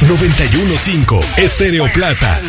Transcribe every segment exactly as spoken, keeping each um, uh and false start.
noventa y uno punto cinco Estéreo Plata.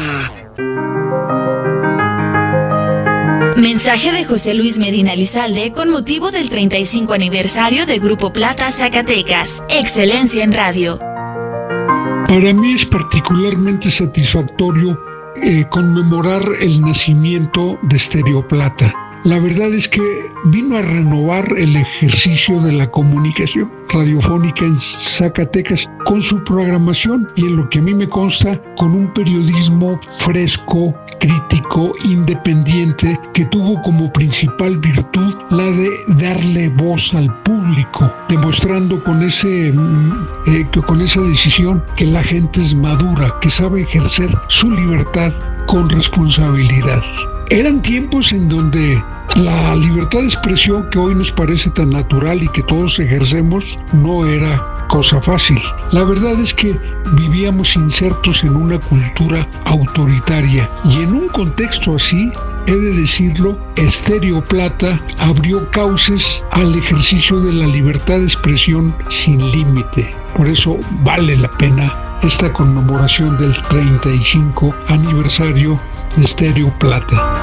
Mensaje de José Luis Medina Lizalde con motivo del treinta y cinco aniversario de Grupo Plata Zacatecas. Excelencia en radio. Para mí es particularmente satisfactorio eh, conmemorar el nacimiento de Estéreo Plata. La verdad es que vino a renovar el ejercicio de la comunicación radiofónica en Zacatecas con su programación y, en lo que a mí me consta, con un periodismo fresco, crítico, independiente, que tuvo como principal virtud la de darle voz al público, demostrando con ese eh, que con esa decisión que la gente es madura, que sabe ejercer su libertad con responsabilidad. Eran tiempos en donde la libertad de expresión, que hoy nos parece tan natural y que todos ejercemos, no era cosa fácil. La verdad es que vivíamos insertos en una cultura autoritaria, y en un contexto así, he de decirlo, Estéreo Plata abrió cauces al ejercicio de la libertad de expresión sin límite. Por eso vale la pena esta conmemoración del treinta y cinco aniversario de Estéreo Plata.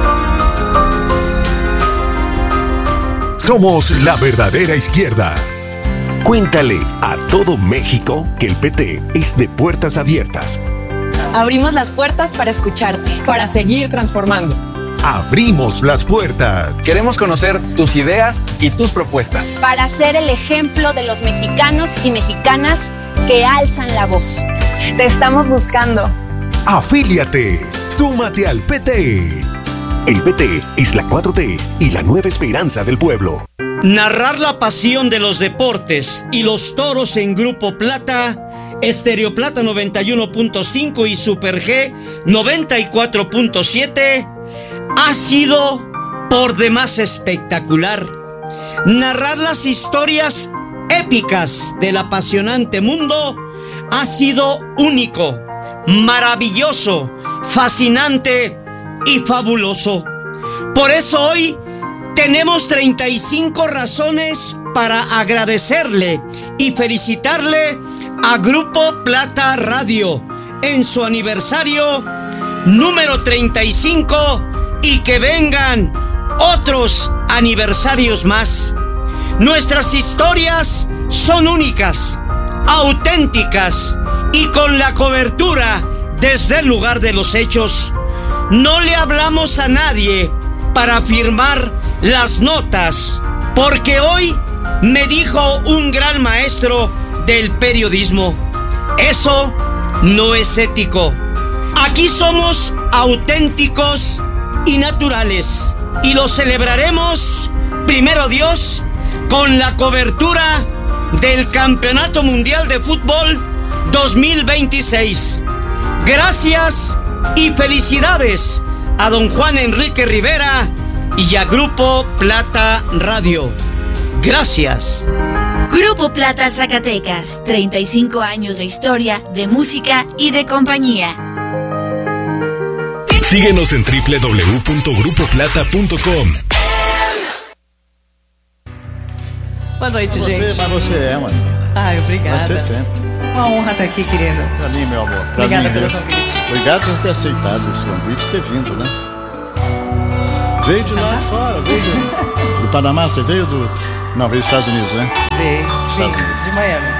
Somos la verdadera izquierda. Cuéntale a todo México que el P T es de puertas abiertas. Abrimos las puertas para escucharte, para seguir transformando. Abrimos las puertas. Queremos conocer tus ideas y tus propuestas. Para ser el ejemplo de los mexicanos y mexicanas que alzan la voz. Te estamos buscando. Afíliate. Súmate al P T. El P T es la cuatro T y la nueva esperanza del pueblo. Narrar la pasión de los deportes y los toros en Grupo Plata, Estéreo Plata noventa y uno punto cinco y Super G noventa y cuatro punto siete, ha sido por demás espectacular. Narrar las historias épicas del apasionante mundo ha sido único, maravilloso, fascinante y fabuloso. Por eso hoy tenemos treinta y cinco razones para agradecerle y felicitarle a Grupo Plata Radio en su aniversario número treinta y cinco, y que vengan otros aniversarios más. Nuestras historias son únicas, auténticas y con la cobertura desde el lugar de los hechos. No le hablamos a nadie para firmar las notas, porque hoy me dijo un gran maestro del periodismo: eso no es ético. Aquí somos auténticos y naturales, y lo celebraremos, primero Dios, con la cobertura del Campeonato Mundial de Fútbol dos mil veintiséis. Gracias y felicidades a don Juan Enrique Rivera y a Grupo Plata Radio. Gracias. Grupo Plata Zacatecas, treinta y cinco años de historia, de música y de compañía. Síguenos en doble u doble u doble u punto grupo plata ponto com. Boa noite, você, gente. Mas você é, mano. Ai, obrigada. Você sempre. Uma honra estar aqui, querida. Pra mim, meu amor. Pra Obrigada mim, pelo viu? convite. Obrigado por ter aceitado esse convite e ter vindo, né? Veio de lá de fora, veio do, do Panamá, você veio do... Não, veio dos Estados Unidos, né? Veio, Estados sim, Unidos. de Miami.